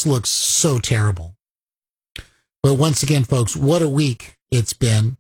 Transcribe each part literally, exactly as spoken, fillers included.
just looks so terrible. But once again, folks, what a week it's been.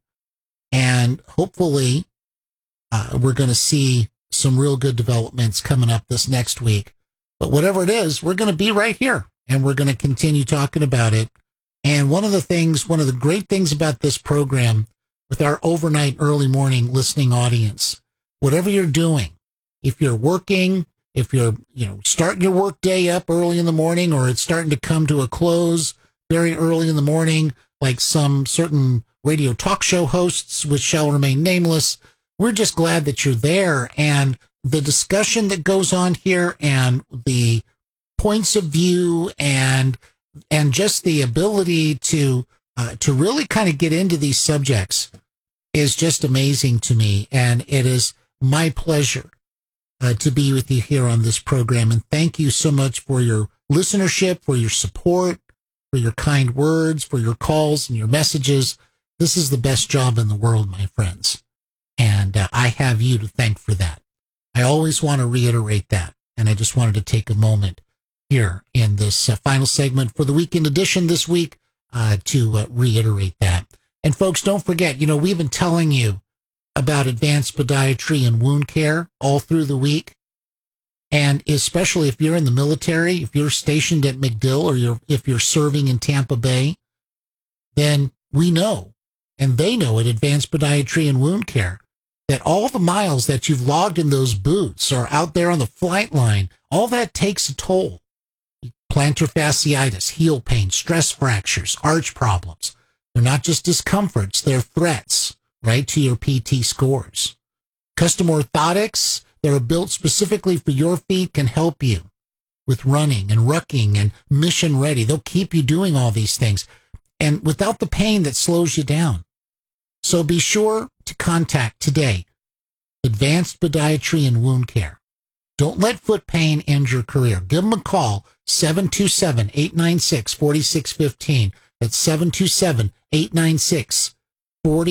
And hopefully uh, we're going to see some real good developments coming up this next week. But whatever it is, we're going to be right here and we're going to continue talking about it. And one of the things, one of the great things about this program with our overnight early morning listening audience, whatever you're doing, if you're working, if you're, you know, starting your work day up early in the morning, or it's starting to come to a close very early in the morning, like some certain radio talk show hosts, which shall remain nameless, we're just glad that you're there. And the discussion that goes on here and the points of view and and just the ability to uh, to really kind of get into these subjects is just amazing to me. And it is my pleasure uh, to be with you here on this program. And thank you so much for your listenership, for your support, for your kind words, for your calls and your messages. This is the best job in the world, my friends. And uh, I have you to thank for that. I always want to reiterate that. And I just wanted to take a moment here in this uh, final segment for the weekend edition this week uh, to uh, reiterate that. And folks, don't forget, you know, we've been telling you about advanced podiatry and wound care all through the week. And especially if you're in the military, if you're stationed at MacDill, or you're, if you're serving in Tampa Bay, then we know, and they know at Advanced Podiatry and Wound Care, that all the miles that you've logged in those boots or out there on the flight line, all that takes a toll. Plantar fasciitis, heel pain, stress fractures, arch problems. They're not just discomforts, they're threats, right, to your P T scores. Custom orthotics that are built specifically for your feet can help you with running and rucking and mission ready. They'll keep you doing all these things and without the pain that slows you down. So be sure to contact today Advanced Podiatry and Wound Care. Don't let foot pain end your career. Give them a call, seven two seven, eight nine six, four six one five. That's seven two seven, eight nine six, four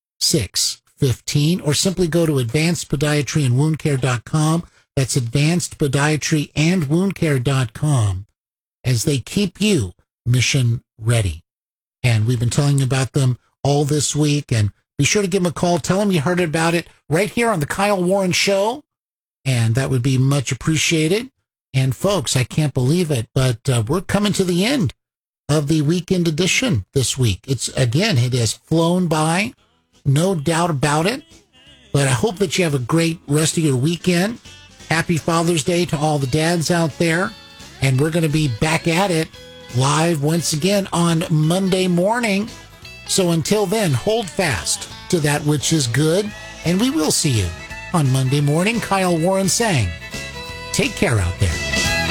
six one five. Or simply go to advanced podiatry and wound care dot com. That's advanced podiatry and wound care dot com, as they keep you mission ready. And we've been telling you about them all this week. And be sure to give them a call. Tell them you heard about it right here on the Kyle Warren Show. And that would be much appreciated. And folks, I can't believe it, but uh, we're coming to the end of the weekend edition this week. It's, again, it has flown by, no doubt about it. But I hope that you have a great rest of your weekend. Happy Father's Day to all the dads out there. And we're going to be back at it live once again on Monday morning. So until then, hold fast to that which is good. And we will see you on Monday morning. Kyle Warren saying, take care out there.